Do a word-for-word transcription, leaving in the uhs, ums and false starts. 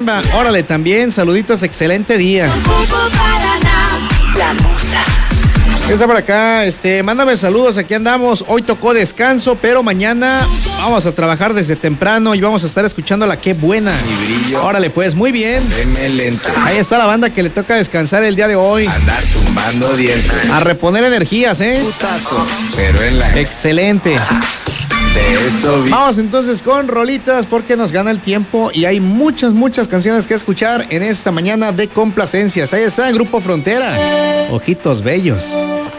chamba. Órale, también, saluditos, excelente día. La musa. Está por acá, este, mándame saludos, aquí andamos. Hoy tocó descanso, pero mañana vamos a trabajar desde temprano y vamos a estar escuchando la Qué Buena. Mi brillo. Órale, pues, muy bien. Deme lente. Ahí está la banda que le toca descansar el día de hoy. Andar tumbando dientes. A reponer energías, ¿eh? Putazo, pero en la... Excelente. De eso vi. Vamos entonces con rolitas porque nos gana el tiempo y hay muchas, muchas canciones que escuchar en esta mañana de complacencias. Ahí está el Grupo Frontera. Ojitos Bellos.